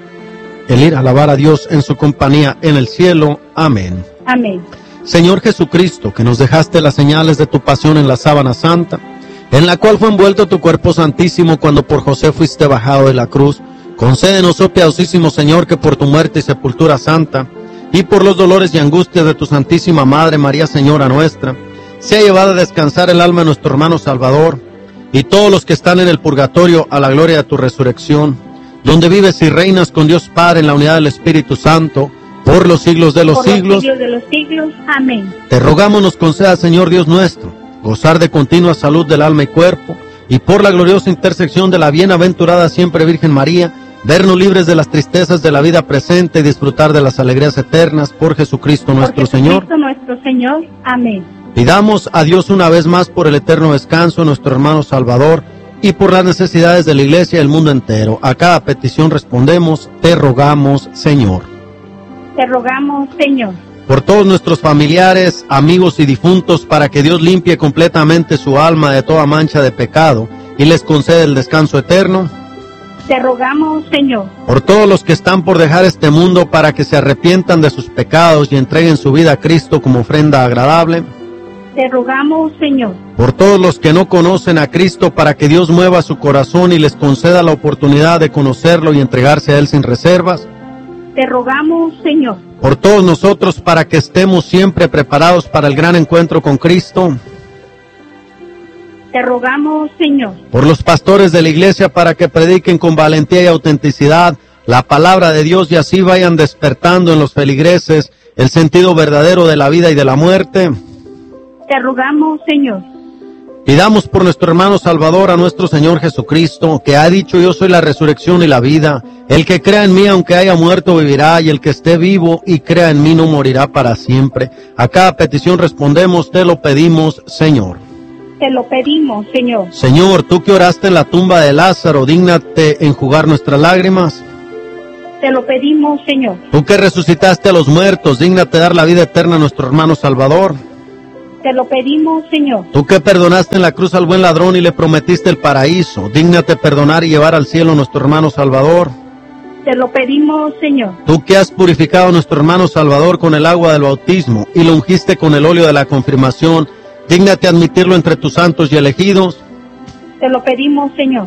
S1: el ir a alabar a Dios en su compañía en el cielo. Amén.
S2: Amén.
S1: Señor Jesucristo, que nos dejaste las señales de tu pasión en la sábana santa, en la cual fue envuelto tu cuerpo santísimo cuando por José fuiste bajado de la cruz, concédenos, oh piadosísimo Señor, que por tu muerte y sepultura santa, y por los dolores y angustias de tu Santísima Madre María, Señora nuestra, sea llevada a descansar el alma de nuestro hermano Salvador, y todos los que están en el purgatorio a la gloria de tu resurrección, donde vives y reinas con Dios Padre en la unidad del Espíritu Santo, por los siglos de los siglos.
S2: Por los siglos de los siglos. Amén.
S1: Te rogamos nos conceda, Señor Dios nuestro, gozar de continua salud del alma y cuerpo, y por la gloriosa intersección de la bienaventurada siempre Virgen María, vernos libres de las tristezas de la vida presente y disfrutar de las alegrías eternas por Jesucristo nuestro Señor.
S2: Por Jesucristo nuestro Señor. Amén.
S1: Pidamos a Dios una vez más por el eterno descanso de nuestro hermano Salvador y por las necesidades de la Iglesia y del mundo entero. A cada petición respondemos, te rogamos, Señor.
S2: Te rogamos, Señor.
S1: Por todos nuestros familiares, amigos y difuntos, para que Dios limpie completamente su alma de toda mancha de pecado y les conceda el descanso eterno.
S2: Te rogamos, Señor.
S1: Por todos los que están por dejar este mundo, para que se arrepientan de sus pecados y entreguen su vida a Cristo como ofrenda agradable.
S2: Te rogamos, Señor.
S1: Por todos los que no conocen a Cristo, para que Dios mueva su corazón y les conceda la oportunidad de conocerlo y entregarse a Él sin reservas.
S2: Te rogamos, Señor.
S1: Por todos nosotros, para que estemos siempre preparados para el gran encuentro con Cristo.
S2: Te rogamos, Señor.
S1: Por los pastores de la Iglesia, para que prediquen con valentía y autenticidad la palabra de Dios y así vayan despertando en los feligreses el sentido verdadero de la vida y de la muerte.
S2: Te rogamos, Señor.
S1: Pidamos por nuestro hermano Salvador, a nuestro Señor Jesucristo, que ha dicho: yo soy la resurrección y la vida. El que crea en mí, aunque haya muerto, vivirá, y el que esté vivo y crea en mí no morirá para siempre. A cada petición respondemos, te lo pedimos, Señor.
S2: Te lo pedimos, Señor.
S1: Señor, tú que oraste en la tumba de Lázaro, dígnate enjugar nuestras lágrimas.
S2: Te lo pedimos, Señor.
S1: Tú que resucitaste a los muertos, dígnate dar la vida eterna a nuestro hermano Salvador.
S2: Te lo pedimos, Señor.
S1: Tú que perdonaste en la cruz al buen ladrón y le prometiste el paraíso, dígnate perdonar y llevar al cielo a nuestro hermano Salvador.
S2: Te lo pedimos, Señor.
S1: Tú que has purificado a nuestro hermano Salvador con el agua del bautismo y lo ungiste con el óleo de la confirmación, dígnate admitirlo entre tus santos y elegidos.
S2: Te lo pedimos, Señor.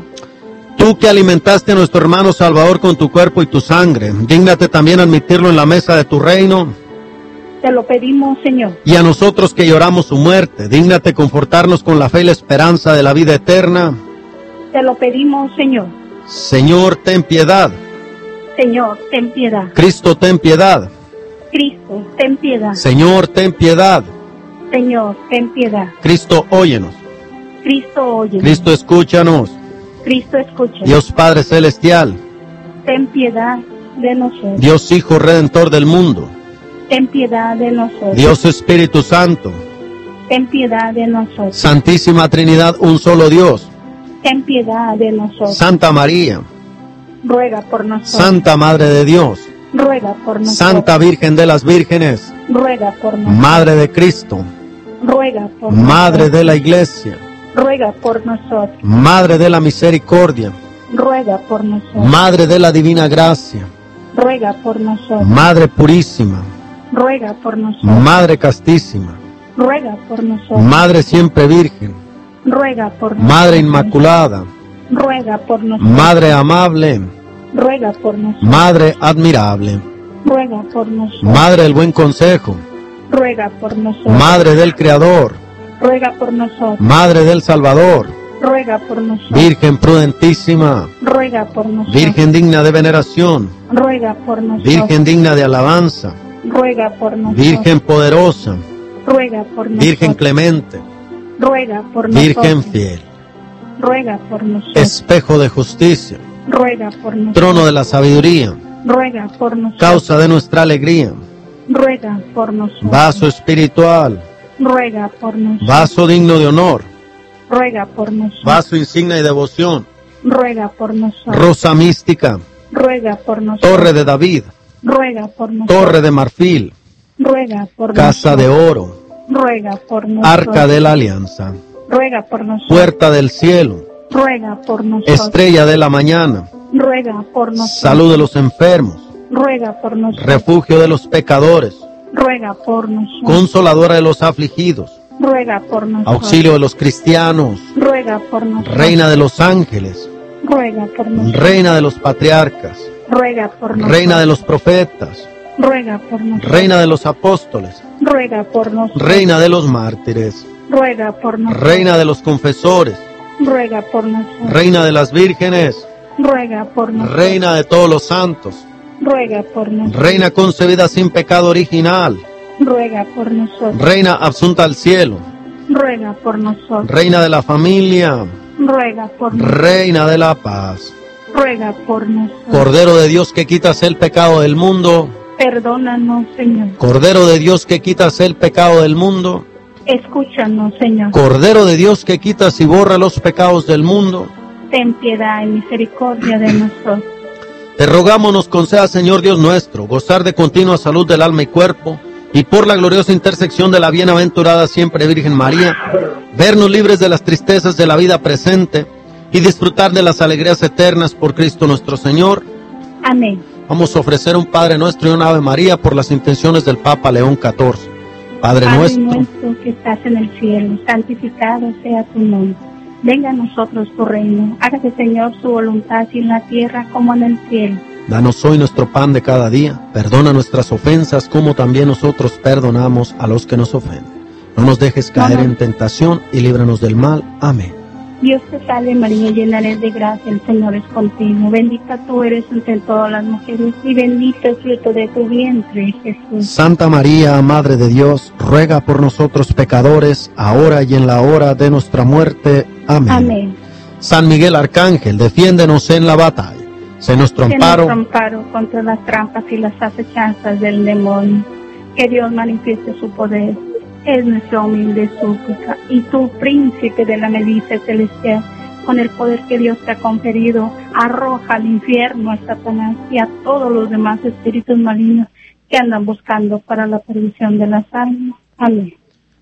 S1: Tú que alimentaste a nuestro hermano Salvador con tu cuerpo y tu sangre, dígnate también admitirlo en la mesa de tu reino.
S2: Te lo pedimos, Señor.
S1: Y a nosotros que lloramos su muerte, dígnate confortarnos con la fe y la esperanza de la vida eterna.
S2: Te lo pedimos, Señor.
S1: Señor, ten piedad.
S2: Señor, ten piedad.
S1: Cristo, ten piedad.
S2: Cristo, ten piedad.
S1: Señor, ten piedad.
S2: Señor, ten piedad.
S1: Cristo, óyenos.
S2: Cristo, óyenos.
S1: Cristo, escúchanos.
S2: Cristo, escúchanos.
S1: Dios Padre Celestial.
S2: Ten piedad de nosotros.
S1: Dios Hijo Redentor del mundo.
S2: Ten piedad de nosotros.
S1: Dios Espíritu Santo.
S2: Ten piedad de nosotros.
S1: Santísima Trinidad, un solo Dios.
S2: Ten piedad de nosotros.
S1: Santa María.
S2: Ruega por nosotros.
S1: Santa Madre de Dios.
S2: Ruega por nosotros.
S1: Santa Virgen de las Vírgenes.
S2: Ruega por nosotros.
S1: Madre de Cristo.
S2: Ruega por
S1: Madre
S2: nosotros.
S1: de la Iglesia.
S2: Ruega por nosotros.
S1: Madre de la Misericordia.
S2: Ruega por nosotros.
S1: Madre de la Divina Gracia.
S2: Ruega por nosotros.
S1: Madre Purísima.
S2: Ruega por nosotros.
S1: Madre Castísima.
S2: Ruega por nosotros.
S1: Madre Siempre Virgen.
S2: Ruega por nosotros.
S1: Madre Inmaculada.
S2: Ruega por nosotros.
S1: Madre Amable.
S2: Ruega por nosotros.
S1: Madre Admirable.
S2: Ruega por nosotros.
S1: Madre del Buen Consejo.
S2: Ruega por nosotros.
S1: Madre del Creador.
S2: Ruega por nosotros.
S1: Madre del Salvador.
S2: Ruega por nosotros.
S1: Virgen prudentísima.
S2: Ruega por nosotros.
S1: Virgen digna de veneración.
S2: Ruega por nosotros.
S1: Virgen digna de alabanza.
S2: ruega por nosotros.
S1: Virgen poderosa,
S2: ruega por nosotros.
S1: Virgen clemente,
S2: ruega por nosotros.
S1: Virgen fiel,
S2: ruega por nosotros.
S1: espejo de justicia,
S2: ruega por nosotros.
S1: trono de la sabiduría,
S2: ruega por nosotros.
S1: causa de nuestra alegría,
S2: ruega por nosotros.
S1: vaso espiritual,
S2: ruega por nosotros.
S1: vaso digno de honor,
S2: ruega por nosotros.
S1: vaso insignia y devoción,
S2: ruega por nosotros.
S1: rosa mística,
S2: ruega por nosotros.
S1: torre de David,
S2: ruega por nosotros.
S1: torre de marfil,
S2: ruega por
S1: casa de
S2: nosotros.
S1: oro,
S2: ruega por nosotros.
S1: arca de la alianza,
S2: ruega por nosotros.
S1: puerta del cielo,
S2: ruega por nosotros.
S1: estrella de la mañana,
S2: ruega por nosotros.
S1: salud de los enfermos,
S2: ruega por nosotros.
S1: refugio de los pecadores,
S2: ruega por nosotros.
S1: consoladora de los afligidos,
S2: ruega por nosotros.
S1: auxilio de los cristianos,
S2: ruega por nosotros.
S1: reina de los ángeles,
S2: ruega por nosotros.
S1: reina de los patriarcas,
S2: ruega por nosotros.
S1: reina de los profetas,
S2: ruega por nosotros.
S1: reina de los apóstoles,
S2: ruega por nosotros.
S1: reina de los mártires,
S2: ruega por nosotros.
S1: reina de los confesores,
S2: ruega por nosotros.
S1: reina de las vírgenes,
S2: ruega por nosotros.
S1: reina de todos los santos,
S2: ruega por nosotros.
S1: reina concebida sin pecado original,
S2: ruega por nosotros.
S1: reina asunta al cielo,
S2: ruega por nosotros.
S1: reina de la familia,
S2: ruega por nosotros.
S1: reina de la paz,
S2: ruega por nosotros.
S1: Cordero de Dios que quitas el pecado del mundo,
S2: Perdónanos, Señor.
S1: Cordero de Dios que quitas el pecado del mundo,
S2: Escúchanos, Señor.
S1: Cordero de Dios que quitas y borra los pecados del mundo,
S2: Ten piedad y misericordia de nosotros.
S1: te rogamos nos conceda, Señor Dios nuestro, gozar de continua salud del alma y cuerpo, y por la gloriosa intersección de la bienaventurada siempre Virgen María, vernos libres de las tristezas de la vida presente y disfrutar de las alegrías eternas por Cristo nuestro Señor.
S2: Amén.
S1: Vamos a ofrecer un Padre Nuestro y un Ave María por las intenciones del Papa León XIV. Padre nuestro
S2: que estás en el cielo, santificado sea tu nombre. Venga a nosotros tu reino. Hágase, Señor, su voluntad, así en la tierra como en el cielo.
S1: danos hoy nuestro pan de cada día. Perdona nuestras ofensas como también nosotros perdonamos a los que nos ofenden. No nos dejes caer en tentación y líbranos del mal. Amén.
S2: Dios te salve María, llena eres de gracia, el Señor es contigo. Bendita tú eres entre todas las mujeres y bendito el fruto de tu vientre, Jesús.
S1: Santa María, Madre de Dios, ruega por nosotros pecadores, ahora y en la hora de nuestra muerte. Amén.
S2: Amén.
S1: San Miguel Arcángel, defiéndenos en la batalla. Sé nuestro amparo.
S2: Sé nuestro amparo contra las trampas y las acechanzas del demonio. Que Dios manifieste su poder. Es nuestra humilde súplica. Y tú, príncipe de la milicia celestial, con el poder que Dios te ha conferido, arroja al infierno a Satanás y a todos los demás espíritus malignos que andan buscando para la perdición de las almas. Amén.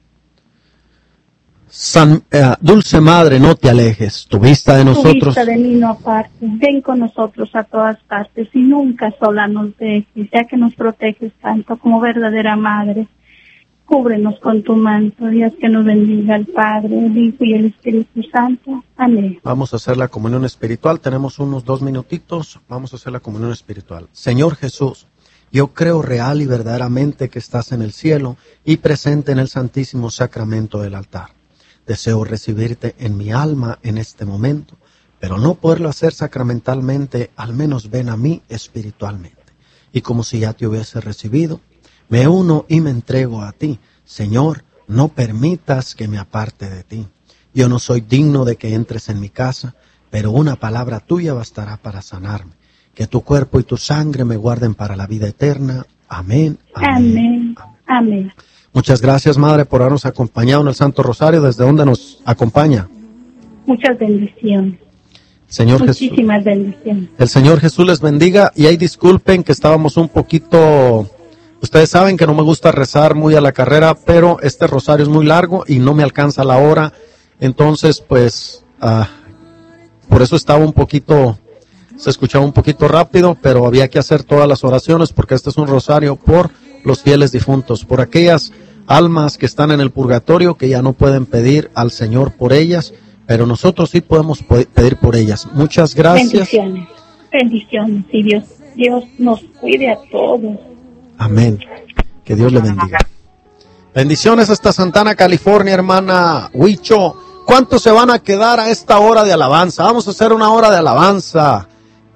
S1: Dulce Madre, no te alejes, tu vista de nosotros.
S2: Tu vista de mí no aparte, ven con nosotros a todas partes y nunca sola nos dejes, ya que nos proteges tanto como verdadera Madre. Cúbrenos con tu manto y haz que nos bendiga el Padre, el Hijo y el Espíritu Santo. Amén.
S1: Vamos a hacer la comunión espiritual, tenemos unos 2 minutitos, vamos a hacer la comunión espiritual. Señor Jesús, yo creo real y verdaderamente que estás en el cielo y presente en el Santísimo Sacramento del altar. Deseo recibirte en mi alma en este momento, pero no poderlo hacer sacramentalmente, al menos ven a mí espiritualmente. Y como si ya te hubiese recibido, me uno y me entrego a ti. Señor, no permitas que me aparte de ti. Yo no soy digno de que entres en mi casa, pero una palabra tuya bastará para sanarme. Que tu cuerpo y tu sangre me guarden para la vida eterna. Amén.
S2: Amén. Amén.
S1: Muchas gracias, Madre, por habernos acompañado en el Santo Rosario. ¿Desde dónde nos acompaña?
S2: Muchas bendiciones.
S1: Señor
S2: Muchísimas bendiciones.
S1: El Señor Jesús les bendiga y ahí disculpen que estábamos un poquito... Ustedes saben que no me gusta rezar muy a la carrera, pero este rosario es muy largo y no me alcanza la hora. Entonces, pues, por eso estaba un poquito, se escuchaba un poquito rápido, pero había que hacer todas las oraciones porque este es un rosario por los fieles difuntos, por aquellas almas que están en el purgatorio que ya no pueden pedir al Señor por ellas, pero nosotros sí podemos pedir por ellas. Muchas gracias.
S2: Bendiciones. Bendiciones. Y Dios nos cuide a todos.
S1: Amén. Que Dios le bendiga. Bendiciones hasta Santana, California, hermana Huicho. ¿Cuántos se van a quedar a esta hora de alabanza? Vamos a hacer una hora de alabanza.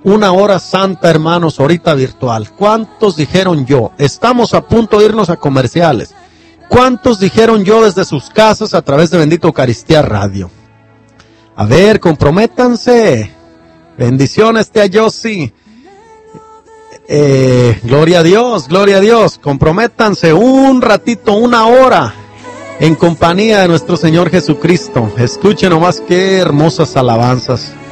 S1: una hora santa, hermanos, ahorita virtual. ¿Cuántos dijeron yo? Estamos a punto de irnos a comerciales. ¿Cuántos dijeron yo desde sus casas a través de Bendita Eucaristía Radio? A ver, comprométanse. Bendiciones, tía Yossi. Gloria a Dios. Comprométanse un ratito, una hora, en compañía de nuestro Señor Jesucristo. Escuchen nomás qué hermosas alabanzas.